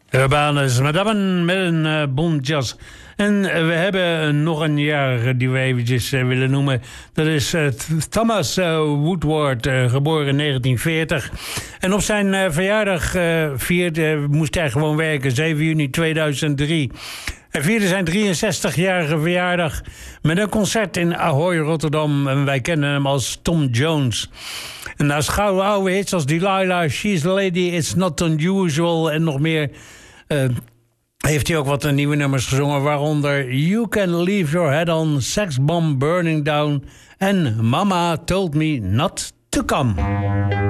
Urbanus, madame met een bon jazz. En we hebben nog een jaar die we eventjes willen noemen. Dat is Thomas Woodward, geboren in 1940. En op zijn verjaardag moest hij gewoon werken, 7 juni 2003. Hij vierde zijn 63-jarige verjaardag met een concert in Ahoy, Rotterdam. En wij kennen hem als Tom Jones. En naast gouden oude hits als Delilah, She's a Lady, It's Not Unusual en nog meer... heeft hij ook wat nieuwe nummers gezongen, waaronder You Can Leave Your Head On, Sex Bomb Burning Down en Mama Told Me Not To Come.